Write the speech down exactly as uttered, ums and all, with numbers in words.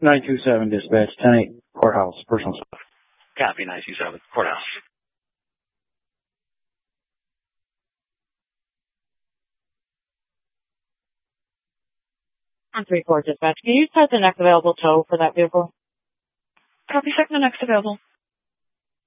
nine two seven dispatch, ten eight courthouse, personal stuff. Copy, nine two seven, courthouse. one three four dispatch. Can you set the next available tow for that vehicle? Copy, second the next available.